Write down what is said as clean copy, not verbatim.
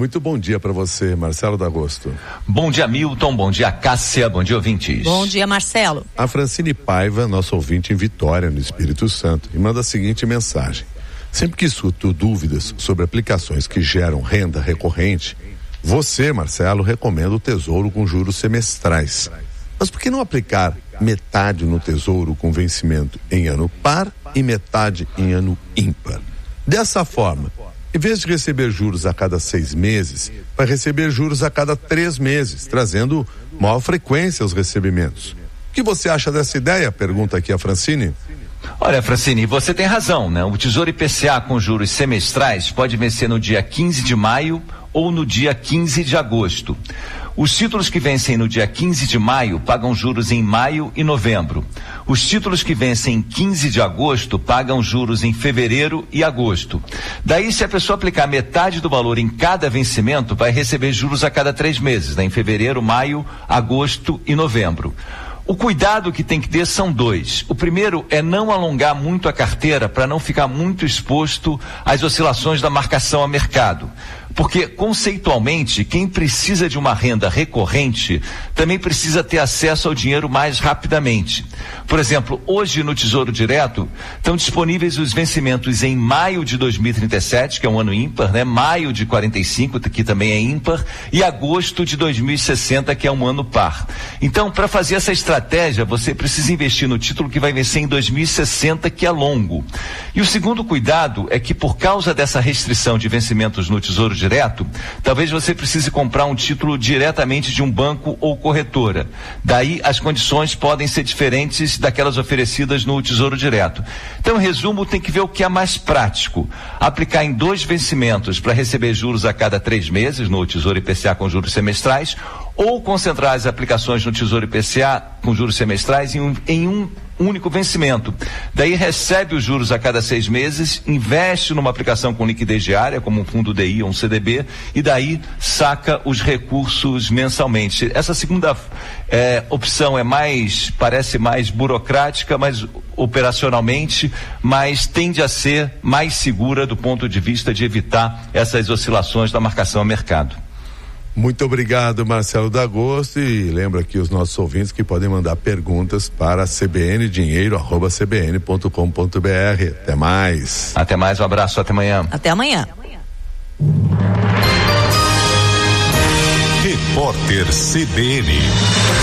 Muito bom dia para você, Marcelo D'Agosto. Bom dia, Milton, bom dia, Cássia, bom dia, ouvintes. Bom dia, Marcelo. A Francine Paiva, nosso ouvinte em Vitória, no Espírito Santo, e manda a seguinte mensagem: sempre que escuto dúvidas sobre aplicações que geram renda recorrente, você, Marcelo, recomenda o Tesouro com juros semestrais. Mas por que não aplicar metade no Tesouro com vencimento em ano par e metade em ano ímpar? Dessa forma, em vez de receber juros a cada 6 meses, vai receber juros a cada 3 meses, trazendo maior frequência aos recebimentos. O que você acha dessa ideia? Pergunta aqui a Francine. Olha, Francine, você tem razão, né? O Tesouro IPCA com juros semestrais pode vencer no dia 15 de maio ou no dia 15 de agosto. Os títulos que vencem no dia 15 de maio pagam juros em maio e novembro. Os títulos que vencem em 15 de agosto pagam juros em fevereiro e agosto. Daí, se a pessoa aplicar metade do valor em cada vencimento, vai receber juros a cada 3 meses, né? Em fevereiro, maio, agosto e novembro. O cuidado que tem que ter são 2. O primeiro é não alongar muito a carteira para não ficar muito exposto às oscilações da marcação a mercado. Porque, conceitualmente, quem precisa de uma renda recorrente também precisa ter acesso ao dinheiro mais rapidamente. Por exemplo, hoje no Tesouro Direto estão disponíveis os vencimentos em maio de 2037, que é um ano ímpar, né? Maio de 45, que também é ímpar, e agosto de 2060, que é um ano par. Então, para fazer essa estratégia, você precisa investir no título que vai vencer em 2060, que é longo. E o segundo cuidado é que, por causa dessa restrição de vencimentos no Tesouro Direto, talvez você precise comprar um título diretamente de um banco ou corretora. Daí as condições podem ser diferentes daquelas oferecidas no Tesouro Direto. Então, em resumo, tem que ver o que é mais prático. Aplicar em 2 vencimentos para receber juros a cada 3 meses no Tesouro IPCA com juros semestrais, ou concentrar as aplicações no Tesouro IPCA com juros semestrais em um único vencimento. Daí recebe os juros a cada 6 meses, investe numa aplicação com liquidez diária, como um fundo DI ou um CDB, e daí saca os recursos mensalmente. Essa segunda opção parece mais burocrática, mas operacionalmente, mas tende a ser mais segura do ponto de vista de evitar essas oscilações da marcação a mercado. Muito obrigado, Marcelo D'Agosto, e lembra aqui os nossos ouvintes que podem mandar perguntas para cbndinheiro@cbn.com.br. Até mais. Até mais, um abraço, até amanhã. Até amanhã. Repórter CBN.